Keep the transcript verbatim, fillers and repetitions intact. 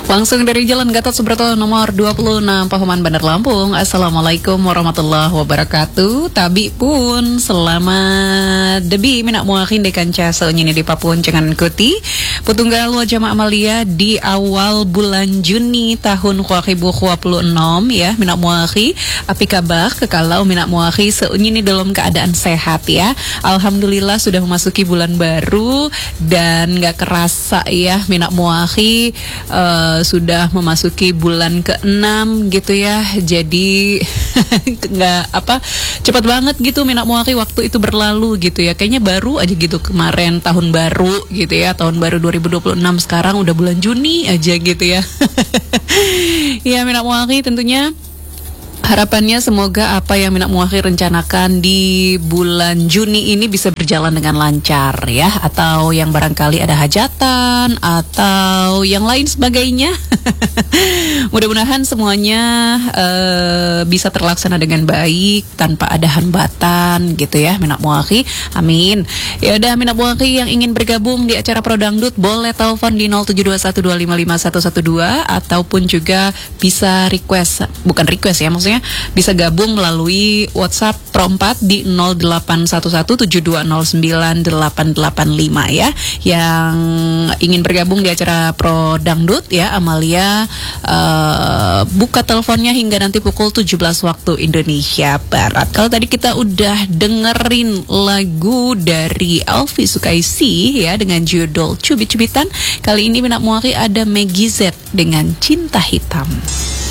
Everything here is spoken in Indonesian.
Langsung dari Jalan Gatot Subroto nomor dua puluh enam Pahoman Bandar Lampung. Assalamualaikum warahmatullahi wabarakatuh. Tabi pun selamat debi minak muakin dekan casa nyini di Papua jangan ikuti Putunggal wajah Amalia di awal bulan Juni tahun dua ribu dua puluh enam ya minak muaki api kabar kekalau minak muaki seunyini dalam keadaan sehat ya. Alhamdulillah sudah memasuki bulan baru dan gak kerasa ya minak muaki uh, sudah memasuki bulan keenam gitu ya. Jadi nggak apa cepat banget gitu minak muaki waktu itu berlalu gitu ya. Kayaknya baru aja gitu kemarin tahun baru gitu ya. Tahun baru dua ribu dua puluh enam sekarang udah bulan Juni aja gitu ya. Ya minak muaki tentunya harapannya semoga apa yang minak muaki rencanakan di bulan Juni ini bisa berjalan dengan lancar ya. Atau yang barangkali ada hajatan atau yang lain sebagainya. Mudah-mudahan semuanya uh, bisa terlaksana dengan baik tanpa ada hambatan gitu ya minak muaki. Amin. Ya udah minak muaki yang ingin bergabung di acara Pro Dangdut boleh telepon di nol tujuh dua satu dua lima lima satu satu dua ataupun juga bisa request, bukan request ya maksudnya bisa gabung melalui WhatsApp Pro empat di nol delapan satu satu tujuh dua nol sembilan delapan delapan lima ya. Yang ingin bergabung di acara Pro Dangdut ya Amalia uh, buka teleponnya hingga nanti pukul tujuh belas waktu Indonesia Barat. Kalau tadi kita udah dengerin lagu dari Elvi Sukaisi ya dengan judul Cubit-Cubitan, kali ini minak muaki ada Meggy Z dengan Cinta Hitam.